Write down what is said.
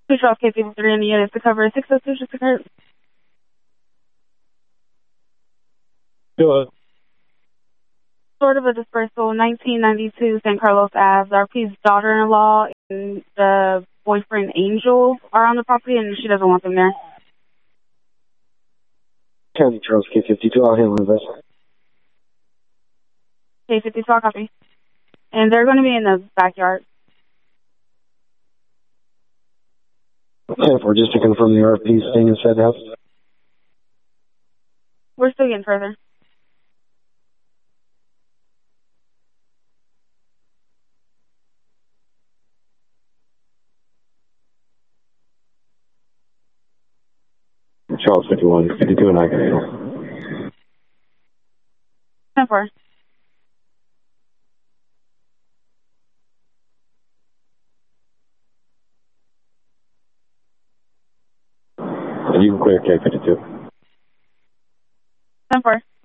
Charles K53 in the unit to cover 602 just occurred. Go ahead. Sort of a dispersal, 1992 San Carlos Ave. RP's daughter-in-law and the boyfriend Angel are on the property, and she doesn't want them there. County Charles K52, I'll handle this. K52, I'll copy. And they're going to be in the backyard. 10-4, just to confirm the RP staying inside the house. We're still getting further. Charles 51, 52, and I can handle. 10-4. You can clear K52. 10-4.